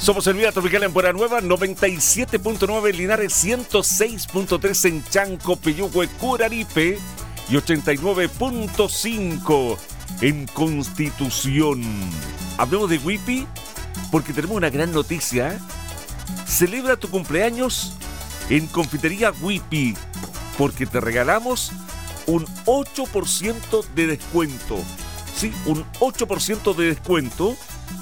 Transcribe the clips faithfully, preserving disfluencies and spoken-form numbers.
Somos el Vía Tropical en Buena Nueva, noventa y siete punto nueve Linares, ciento seis punto tres en Chanco, Peyúgue, Curaripe y ochenta y nueve punto cinco en Constitución. Hablemos de Whippy porque tenemos una gran noticia. Celebra tu cumpleaños en Confitería Whippy porque te regalamos un ocho por ciento de descuento. Sí, un ocho por ciento de descuento.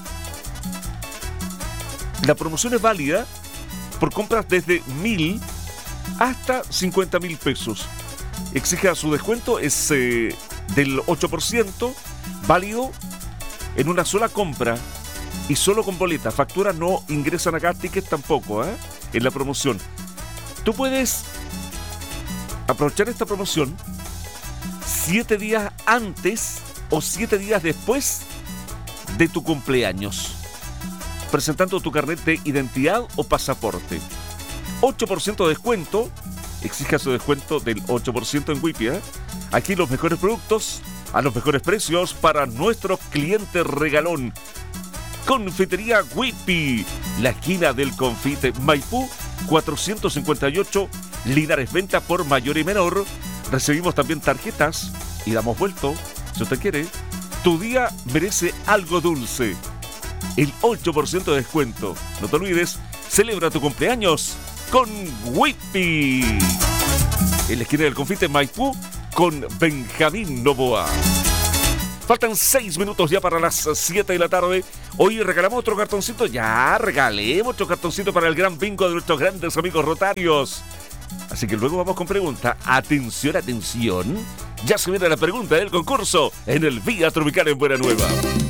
La promoción es válida por compras desde mil hasta cincuenta mil pesos. Exija su descuento, es eh, del ocho por ciento, válido en una sola compra y solo con boleta. Facturas no ingresan acá, tickets tampoco, ¿eh? En la promoción. Tú puedes aprovechar esta promoción siete días antes o siete días después de tu cumpleaños, presentando tu carnet de identidad o pasaporte. ocho por ciento de descuento. Exija su descuento del ocho por ciento en Whippy, ¿eh? Aquí los mejores productos a los mejores precios para nuestro cliente regalón. Confitería Whippy, la esquina del Confite, Maipú cuatrocientos cincuenta y ocho, Linares. Venta por mayor y menor. Recibimos también tarjetas y damos vuelto. Si usted quiere, tu día merece algo dulce. El ocho por ciento de descuento. No te olvides, celebra tu cumpleaños con Whippy. En la esquina del Confite Maipú con Benjamín Novoa. Faltan seis minutos ya para las siete de la tarde. Hoy regalamos otro cartoncito. Ya, regalemos otro cartoncito para el gran bingo de nuestros grandes amigos rotarios. Así que luego vamos con pregunta. Atención, atención. Ya se viene la pregunta del concurso en el Vía Tropical en Buena Nueva.